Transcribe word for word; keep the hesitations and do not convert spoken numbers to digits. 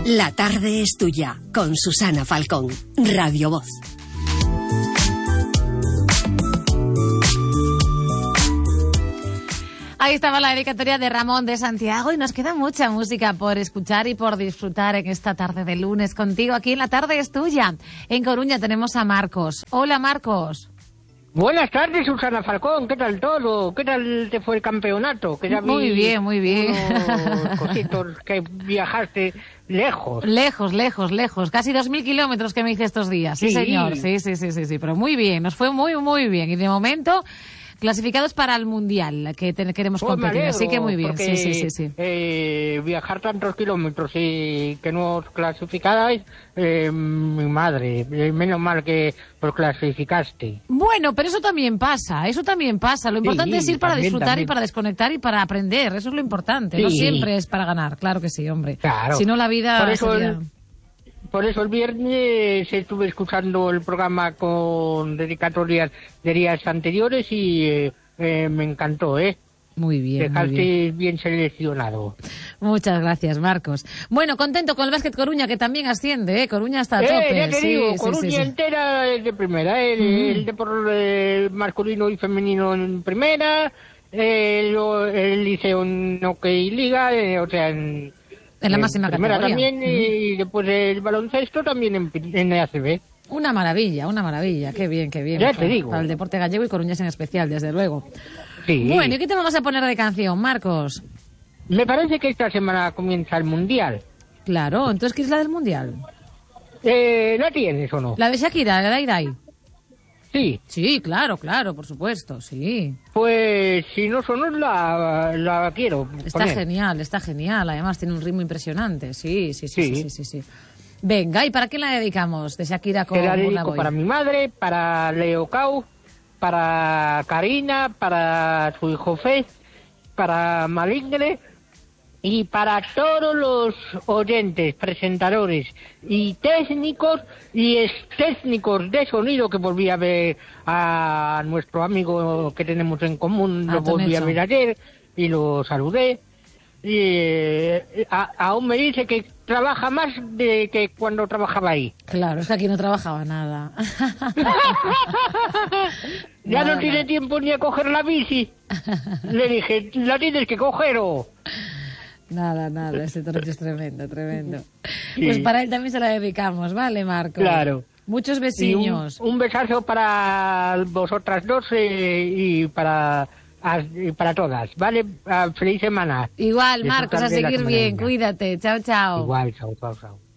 La tarde es tuya, con Susana Falcón, Radio Voz. Ahí estaba la dedicatoria de Ramón de Santiago y nos queda mucha música por escuchar y por disfrutar en esta tarde de lunes contigo. Aquí en La Tarde es Tuya. En Coruña tenemos a Marcos. Hola, Marcos. Buenas tardes, Susana Falcón. ¿Qué tal todo? ¿Qué tal te fue el campeonato? Que ya vi muy bien, muy bien. Unos cositos que viajaste lejos. Lejos, lejos, lejos. Casi dos mil kilómetros que me hice estos días. Sí, sí, señor. Sí, sí, sí, sí, sí. Pero muy bien. Nos fue muy, muy bien. Y de momento, clasificados para el Mundial, que te, queremos Pues competir. Alegro, así que muy bien. Porque, sí, sí, sí, sí. Eh, viajar tantos kilómetros y que no os clasificáis, eh, mi madre, eh, menos mal que os clasificaste. Bueno, pero eso también pasa, eso también pasa. Lo importante Sí, es ir para también, disfrutar también. y para desconectar y para aprender. Eso es lo importante. Sí. No siempre es para ganar, claro que sí, hombre. Claro. Si no, la vida Por eso sería... el- Por eso el viernes estuve escuchando el programa con dedicatorias de días anteriores y eh, eh, me encantó, ¿eh? Muy bien, muy Dejaste bien. bien seleccionado. Muchas gracias, Marcos. Bueno, contento con el Básquet Coruña, que también asciende, ¿eh? Coruña está a Eh, tope. ya te sí, digo, sí, Coruña sí, sí. entera es de primera, ¿eh? el, Ujú. el de por eh, masculino y femenino en primera, eh, lo- el liceo en hockey liga, eh, o sea, en, En la máxima primera categoría. también, y después el baloncesto también en, en A C B. Una maravilla, una maravilla. Qué bien, qué bien. Ya para, te digo. para el deporte gallego y coruñés en especial, desde luego. Sí. Bueno, ¿y qué te vamos a poner de canción, Marcos? Me parece que esta semana comienza el Mundial. Claro, entonces, ¿qué es la del Mundial? Eh, ¿La tienes o no? La de Shakira, la de Irai. Sí. Sí, claro, claro, por supuesto, sí. Pues si no sonó, la, la quiero Está poner. genial, está genial. Además, tiene un ritmo impresionante. Sí, sí, sí, sí, Sí. sí, sí, sí. Venga, ¿y para qué la dedicamos? De Shakira con Te la Burna dedico Boy. para mi madre, para Leo Cau, para Karina, para su hijo Fez, para Maligre y para todos los oyentes, presentadores y técnicos y ex técnicos de sonido, que volví a ver a nuestro amigo que tenemos en común, A lo volví a Tonecho. ver ayer y lo saludé. Y eh, a- aún me dice que trabaja más de que cuando trabajaba ahí. Claro, es que aquí no trabajaba nada. Ya Nada, no tiene nada. tiempo ni a coger la bici. Le dije, la tienes que coger o... Nada, nada, ese Tonecho es tremendo, tremendo. Sí. Pues para él también se la dedicamos, ¿vale, Marco? Claro. Muchos Y un, vecinos. un besazo para vosotras dos eh, y para a- y para todas, ¿vale? Ah, feliz semana. Igual, Disfrutar Marcos, a de la seguir Semana bien. Linda. Cuídate. Chao, chao. Igual, chao, chao, chao.